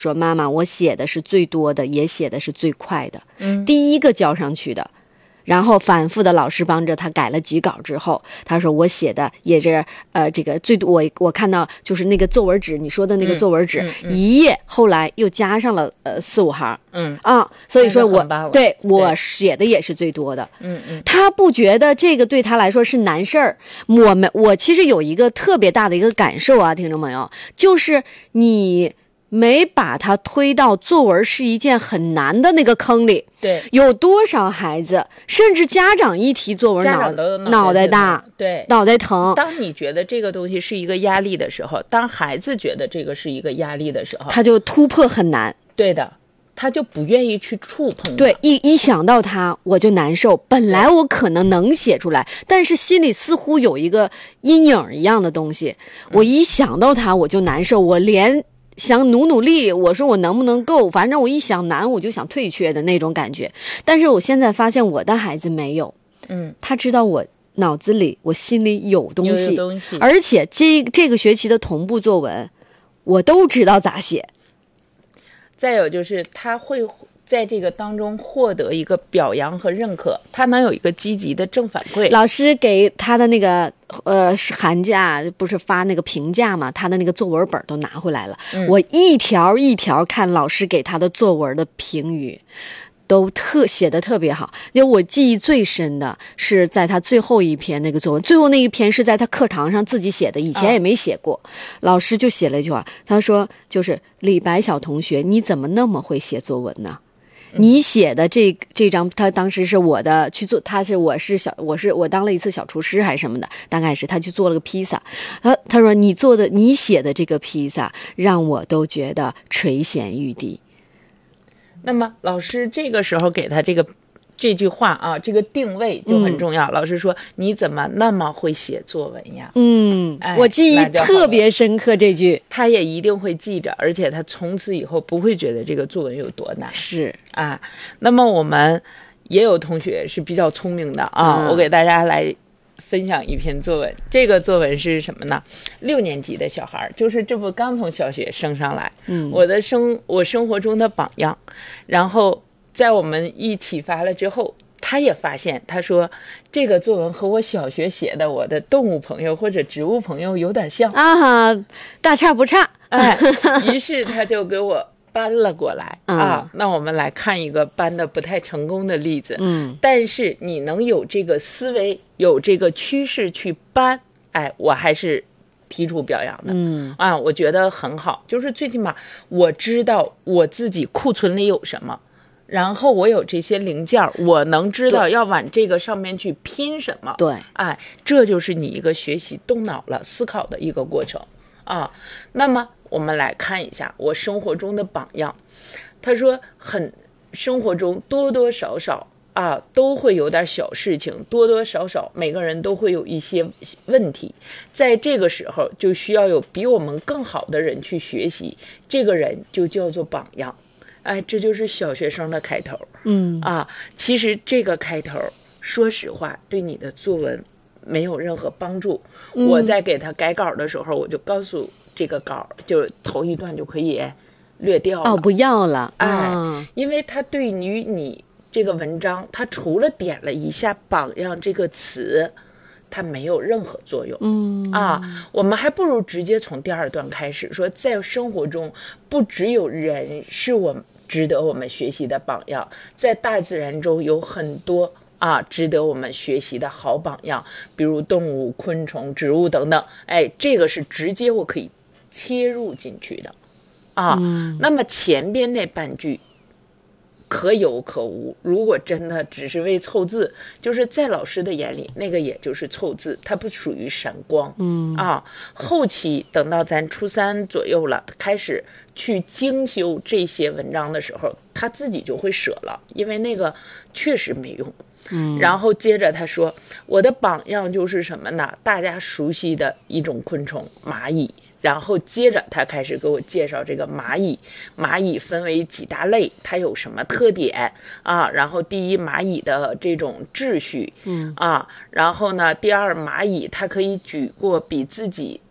说妈妈，我写的是最多的，也写的是最快的，第一个交上去的。然后反复的老师帮着他改了几稿之后，他说我写的也是这个最多，我看到就是那个作文纸，你说的那个作文纸，一页后来又加上了4-5行，所以说我写的也是最多的，他不觉得这个对他来说是难事儿。我其实有一个特别大的一个感受啊，听众朋友，就是你没把他推到作文是一件很难的那个坑里。 对， 有多少孩子，甚至家长一提作文脑袋大， 对， 脑袋疼。 当你觉得这个东西是一个压力的时候，当孩子觉得这个是一个压力的时候， 他就突破很难。 对的，他就不愿意去触碰。 对，一想到他我就难受。本来我可能写出来，但是心里似乎有一个阴影一样的东西，我一想到他我就难受，我连想努力，我说我能不能够，反正我一想难我就想退却的那种感觉。但是我现在发现我的孩子没有，他知道我脑子里我心里有东西，而且这个学期的同步作文我都知道咋写。 再有就是他会在这个当中获得一个表扬和认可，他能有一个积极的正反馈。 老师给他的那个寒假不是发那个评价嘛，他的那个作文本都拿回来了，我一条一条看老师给他的作文的评语，都写得特别好。因为我记忆最深的是在他最后一篇那个作文，最后那一篇是在他课堂上自己写的，以前也没写过。老师就写了一句话，他说就是李白小同学，你怎么那么会写作文呢？你写的这张，他当时是我的去做，我当了一次小厨师还是什么的，大概是他去做了个披萨，他说你写的这个披萨让我都觉得垂涎欲滴。 那么老师这个时候给他这句话啊，这个定位就很重要。老师说你怎么那么会写作文呀？ 我记忆特别深刻这句， 他也一定会记着，而且他从此以后不会觉得这个作文有多难。 是啊，那么我们也有同学是比较聪明的啊，我给大家来分享一篇作文。这个作文是什么呢？6年级的小孩，就是这不刚从小学升上来，我生活中的榜样。然后在我们一起发了之后，他也发现，他说这个作文和我小学写的我的动物朋友或者植物朋友有点像啊，大差不差。 于是他就给我搬了过来那我们来看一个搬的不太成功的例子。但是你能有这个思维，有这个趋势去搬，我还是提出表扬的。我觉得很好，就是最起码我知道我自己库存里有什么，然后我有这些零件，我能知道要往这个上面去拼什么。 对， 这就是你一个学习动脑了思考的一个过程那么我们来看一下我生活中的榜样。他说生活中多多少少都会有点小事情，多多少少每个人都会有一些问题，在这个时候就需要有比我们更好的人去学习，这个人就叫做榜样。这就是小学生的开头。其实这个开头说实话对你的作文没有任何帮助。我在给他改稿的时候，我就告诉这个稿就头一段就可以略掉了， 不要了。 因为他对于你这个文章，他除了点了一下榜样这个词，它没有任何作用。我们还不如直接从第2段开始说，在生活中不只有人是值得我们学习的榜样，在大自然中有很多值得我们学习的好榜样，比如动物、昆虫、植物等等。这个是直接我可以切入进去的那么前边那半句可有可无，如果真的只是为凑字，就是在老师的眼里那个也就是凑字，它不属于闪光。后期等到咱初3左右了，开始去精修这些文章的时候，他自己就会舍了，因为那个确实没用。然后接着他说，我的榜样就是什么呢？大家熟悉的一种昆虫蚂蚁。然后接着他开始给我介绍这个蚂蚁分为几大类，它有什么特点然后第一，蚂蚁的这种秩序然后呢，第二，蚂蚁它可以举过比自己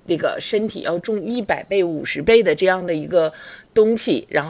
这个身体要重100倍、50倍的这样的一个东西，然